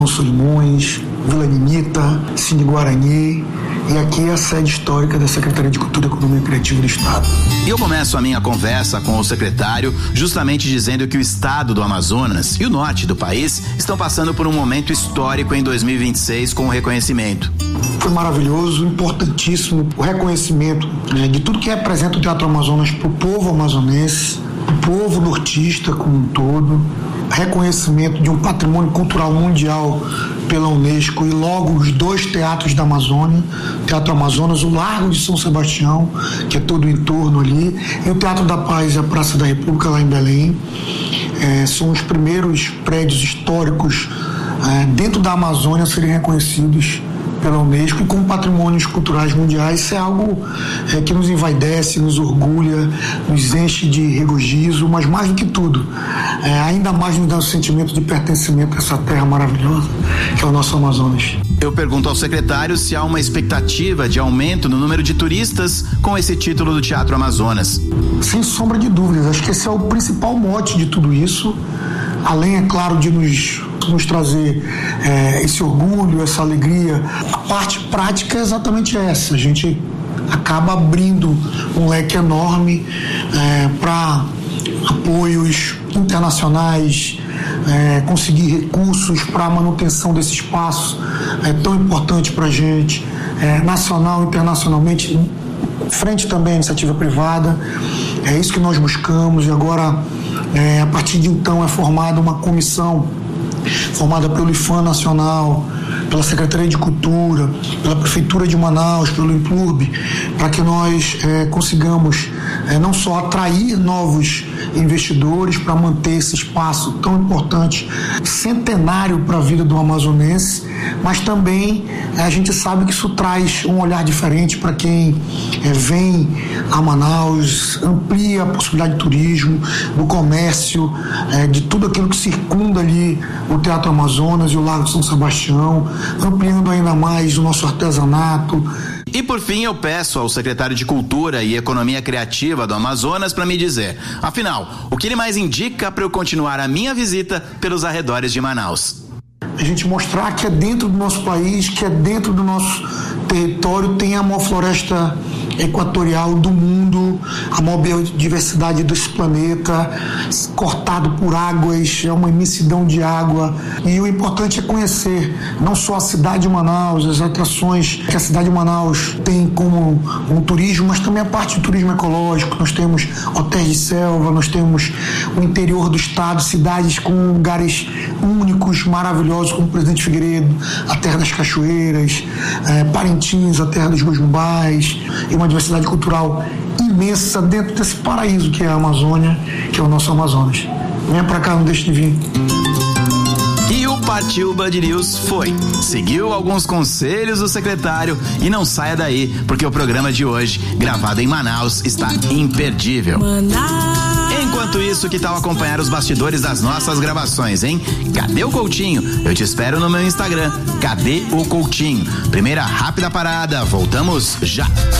Solimões, Vila Nimita, Cine Guarani, e aqui é a sede histórica da Secretaria de Cultura, Economia e Criativa do Estado. E eu começo a minha conversa com o secretário justamente dizendo que o estado do Amazonas e o norte do país estão passando por um momento histórico em 2026 com o reconhecimento. Foi maravilhoso, importantíssimo o reconhecimento de tudo que representa o Teatro Amazonas para o povo amazonense, o povo nortista como um todo, reconhecimento de um patrimônio cultural mundial pela Unesco e logo os dois teatros da Amazônia, o Teatro Amazonas, o Largo de São Sebastião, que é todo o entorno ali, e o Teatro da Paz e a Praça da República lá em Belém. São os primeiros prédios históricos dentro da Amazônia a serem reconhecidos pela Unesco e como patrimônios culturais mundiais. Isso é algo que nos envaidece, nos orgulha, nos enche de regozijo, mas mais do que tudo, ainda mais nos dá o sentimento de pertencimento a essa terra maravilhosa que é o nosso Amazonas. Eu pergunto ao secretário se há uma expectativa de aumento no número de turistas com esse título do Teatro Amazonas. Sem sombra de dúvidas, acho que esse é o principal mote de tudo isso, além, é claro, de nos trazer esse orgulho, essa alegria. A parte prática é exatamente essa. A gente acaba abrindo um leque enorme para apoios internacionais, conseguir recursos para a manutenção desse espaço tão importante para a gente, nacional, internacionalmente, frente também à iniciativa privada. É isso que nós buscamos, e agora, a partir de então, é formada uma comissão formada pelo IFAM Nacional, pela Secretaria de Cultura, pela Prefeitura de Manaus, pelo Implurb, para que nós consigamos não só atrair novos investidores para manter esse espaço tão importante, centenário para a vida do amazonense, mas também a gente sabe que isso traz um olhar diferente para quem vem a Manaus, amplia a possibilidade de turismo, do comércio, de tudo aquilo que circunda ali o Teatro Amazonas e o Largo de São Sebastião, ampliando ainda mais o nosso artesanato. E por fim eu peço ao secretário de Cultura e Economia Criativa do Amazonas para me dizer, afinal, o que ele mais indica para eu continuar a minha visita pelos arredores de Manaus? A gente mostrar que é dentro do nosso país, que é dentro do nosso território, tem a maior floresta equatorial do mundo, a maior biodiversidade desse planeta, cortado por águas, é uma imensidão de água. E o importante é conhecer não só a cidade de Manaus, as atrações que a cidade de Manaus tem como um turismo, mas também a parte do turismo ecológico. Nós temos hotéis de selva, nós temos o interior do estado, cidades com lugares únicos, maravilhosos, como Presidente Figueiredo, a terra das cachoeiras, Parintins, a terra dos Gojumbás, e uma diversidade cultural imensa dentro desse paraíso que é a Amazônia, que é o nosso Amazonas. Venha pra cá, não deixe de vir. E o Partiu Band News foi. Seguiu alguns conselhos do secretário e não saia daí, porque o programa de hoje, gravado em Manaus, está imperdível. Enquanto isso, que tal acompanhar os bastidores das nossas gravações, hein? Cadê o Coutinho? Eu te espero no meu Instagram. Cadê o Coutinho? Primeira rápida parada, voltamos já.